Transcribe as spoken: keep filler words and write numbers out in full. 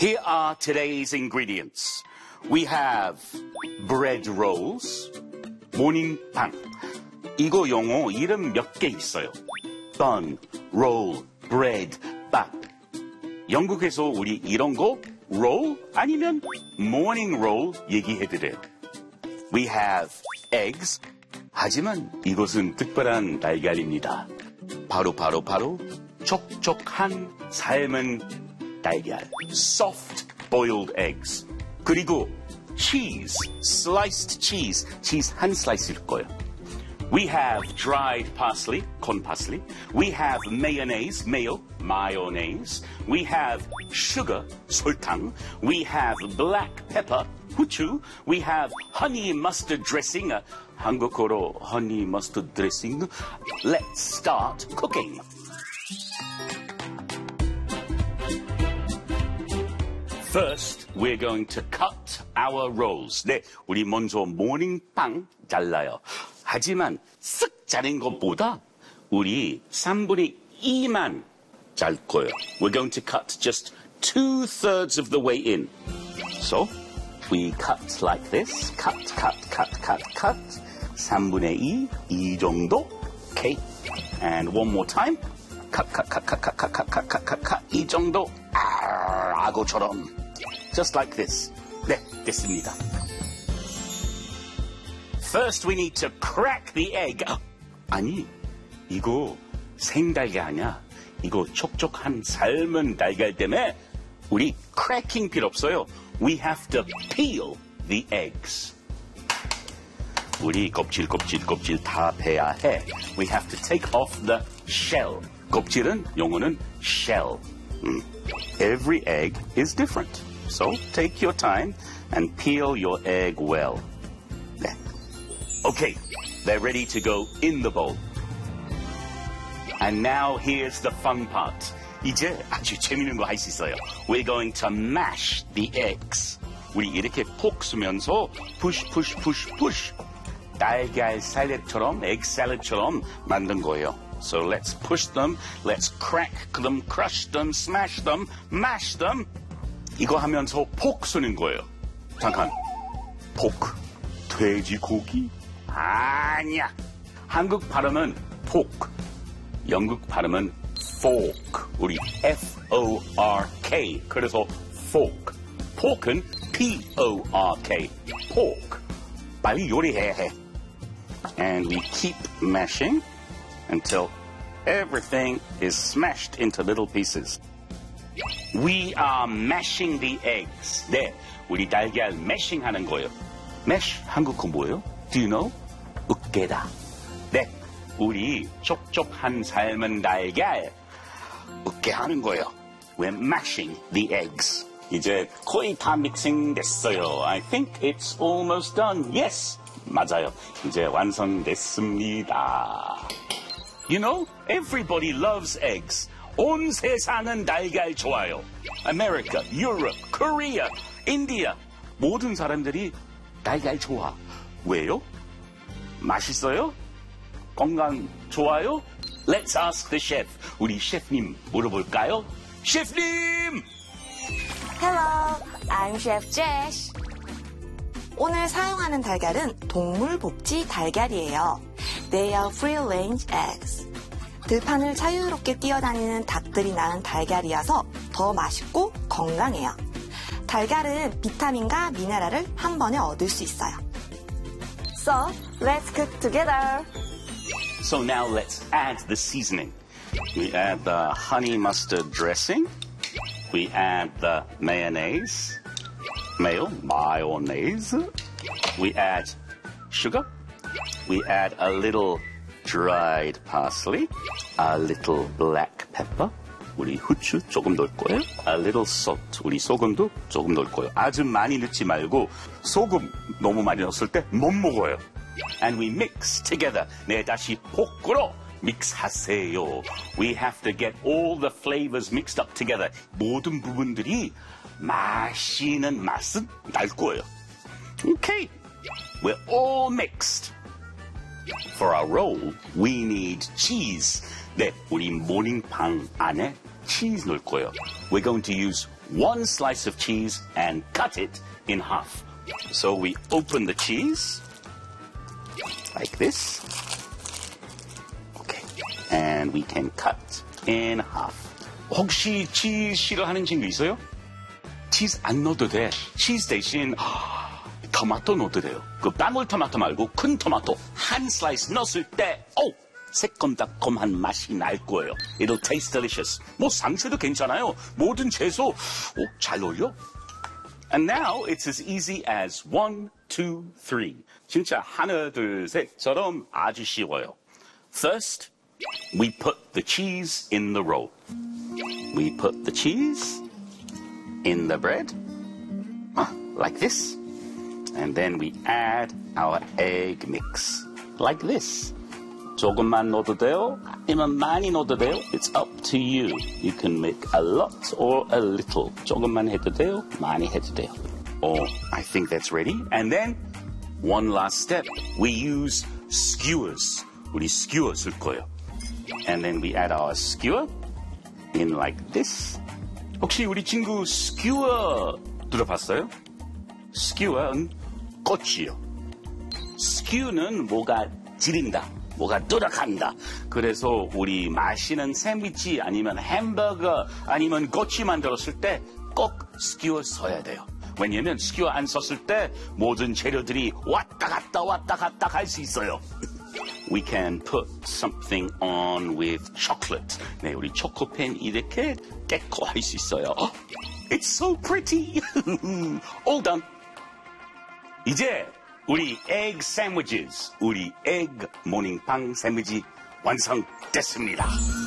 Here are today's ingredients. We have bread rolls, 모닝빵. 이거 영어 이름 몇 개 있어요. bun, roll, bread, 밥. 영국에서 우리 이런 거 roll 아니면 morning roll 얘기해드려요. We have eggs. 하지만 이것은 특별한 달걀입니다. 바로 바로 바로 촉촉한 삶은 달걀. Soft boiled eggs. 그리고 cheese, sliced cheese. cheese 한 슬라이스일 거예요. We have dried parsley, con parsley. We have mayonnaise, mayo, mayonnaise. We have sugar, 설탕. We have black pepper, 후추. We have honey mustard dressing, uh, 한국어로 honey mustard dressing. Let's start cooking. First, we're going to cut our rolls. 네, 우리 먼저 모닝빵 잘라요. 하지만 쓱 자른 것보다 우리 삼분의 이만 잘 거예요. We're going to cut just two-thirds of the way in. So, we cut like this. Cut, cut, cut, cut, cut. 삼분의 이, 이 정도. Okay. And one more time. Cut, cut, cut, cut, cut, cut, cut, cut, cut, cut, cut. 이 정도. 아, 악어처럼. Just like this. 네, 됐습니다. First, we need to crack the egg. 아니, 이거 생달걀 아니야. 이거 촉촉한 삶은 달걀 때문에 우리 cracking 필요 없어요. We have to peel the eggs. 우리 껍질, 껍질, 껍질 다 빼야 해. We have to take off the shell. 껍질은 영어는 shell. 음. Every egg is different. So take your time and peel your egg well. 네. Okay, they're ready to go in the bowl. And now here's the fun part. 이제 아주 재밌는 거 할 수 있어요. We're going to mash the eggs. 우리 이렇게 폭 쓰면서 push, push, push, push. 달걀 샐러드처럼, egg 샐러드처럼 만든 거예요. So let's push them, let's crack them, crush them, smash them, mash them. 이거 하면서 폭 쓰는 거예요. 잠깐, 폭, 돼지고기? 아니야. 한국 발음은 폭, 영국 발음은 fork. 우리 F O R K. 그래서 fork. 포크는 P O R K. pork. 빨리 요리해야 해. And we keep mashing until everything is smashed into little pieces. We are mashing the eggs. 네, 우리 달걀 mashing 하는 거예요. mash 한국어 뭐예요? Do you know? 으깨다. 네, 우리 촉촉한 삶은 달걀 으깨 하는 거예요. We're mashing the eggs. 이제 거의 다 믹싱 됐어요. I think it's almost done. Yes, 맞아요. 이제 완성됐습니다. You know, everybody loves eggs. 온 세상은 달걀 좋아요. America, Europe, Korea, India. 모든 사람들이 달걀 좋아. 왜요? 맛있어요? 건강 좋아요? Let's ask the chef. 우리 셰프님 물어볼까요? 셰프님! Hello, I'm Chef Jesh. 오늘 사용하는 달걀은 동물복지 달걀이에요. They are free-range eggs. 들판을 자유롭게 뛰어다니는 닭들이 낳은 달걀이어서 더 맛있고 건강해요. 달걀은 비타민과 미네랄을 한 번에 얻을 수 있어요. So, let's cook together. So now let's add the seasoning. We add the honey mustard dressing. We add the mayonnaise. Mayo, mayonnaise. We add sugar. We add a little dried parsley, a little black pepper, 우리 후추 조금 넣을 거예요. A little salt, 우리 소금도 조금 넣을 거예요. 아주 많이 넣지 말고 소금 너무 많이 넣었을 때 못 먹어요. And we mix together. 네, 다시 볶으러 믹스하세요. We have to get all the flavors mixed up together. 모든 부분들이 맛있는 맛은 날 거예요. Okay, we're all mixed. For our roll, we need cheese. 네, 우리 모닝빵 안에 cheese 넣을 거예요. We're going to use one slice of cheese and cut it in half. So we open the cheese like this. Okay. And we can cut in half. 혹시 치즈 싫어하는 친구 있어요? 치즈 안 넣어도 돼. 치즈 대신 토마토 넣어도 돼요. 그 방울토마토 말고 큰 토마토 한 슬라이스 넣었을 때 오! 새콤달콤한 맛이 날 거예요. It'll taste delicious. 뭐 상추도 괜찮아요. 모든 채소 오, 잘 어울려. And now it's as easy as one, two, three. 진짜 하나, 둘, 셋처럼 아주 쉬워요. First, we put the cheese in the roll. We put the cheese in the bread, ah, like this. And then we add our egg mix, like this. 조금만 넣어도 돼요? 아니면 많이 넣어도 돼요? It's up to you. You can make a lot or a little. 조금만 해도 돼요? 많이 해도 돼요. Oh, I think that's ready. And then one last step. We use skewers. 우리 skewer 쓸 거예요. And then we add our skewer in like this. 혹시 우리 친구 skewer 들어봤어요? skewer는 꼬치요. skew는 뭐가 지린다. 뭐가 뚜덕한다. 그래서 우리 마시는 샌드위치 아니면 햄버거 아니면 꼬치 만들었을 때 꼭 스키어 써야 돼요. 왜냐면 스키어 안 썼을 때 모든 재료들이 왔다 갔다 왔다 갔다 할 수 있어요. We can put something on with chocolate. 네, 우리 초코펜 이렇게 데코 할 수 있어요. It's so pretty. All done. 이제 우리 egg sandwiches, 우리 egg 모닝빵 샌드위치 완성됐습니다.